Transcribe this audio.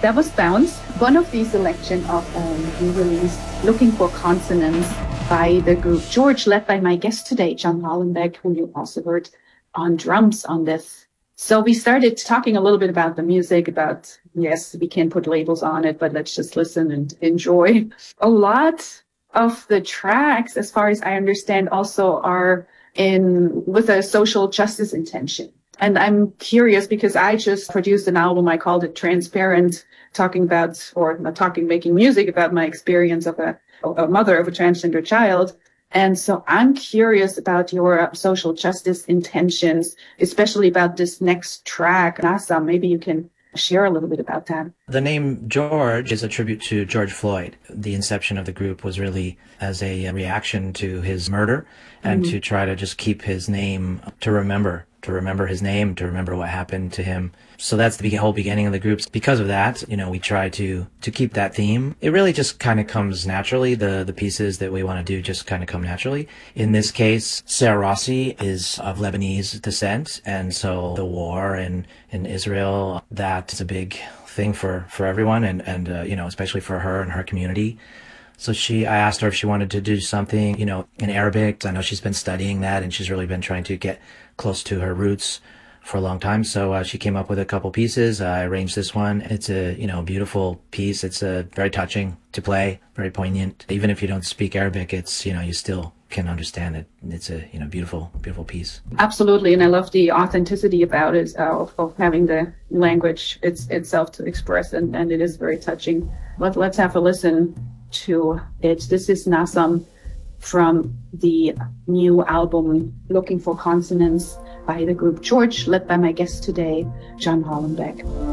That was Bounce, one of the selection of new release, Looking for Consonants by the group George, led by my guest today, John Hollenbeck, who you also heard on drums on this. So we started talking a little bit about the music, about, yes, we can put labels on it, but let's just listen and enjoy. A lot of the tracks, as far as I understand, also are with a social justice intention. And I'm curious because I just produced an album. I called it Transparent, making music about my experience of a mother of a transgender child. And so I'm curious about your social justice intentions, especially about this next track, Nasam. Maybe you can share a little bit about that. The name George is a tribute to George Floyd. The inception of the group was really as a reaction to his murder and to try to just keep his name, to remember his name, to remember what happened to him. So that's the whole beginning of the group. Because of that, we try to keep that theme. It really just kind of comes naturally. The pieces that we want to do just kind of come naturally. In this case, Sarah Rossi is of Lebanese descent, and so the war in Israel, that's a big thing for everyone, and especially for her and her community. So I asked her if she wanted to do something, in Arabic. I know she's been studying that, and she's really been trying to get close to her roots for a long time. So she came up with a couple pieces. I arranged this one. It's a, beautiful piece. It's very touching to play, very poignant. Even if you don't speak Arabic, it's, you still can understand it. It's a, beautiful, beautiful piece. Absolutely. And I love the authenticity about it, of having the language itself to express. And it is very touching. Let's have a listen to it. This is Nasam from the new album Looking for Consonants by the group George, led by my guest today, John Hollenbeck.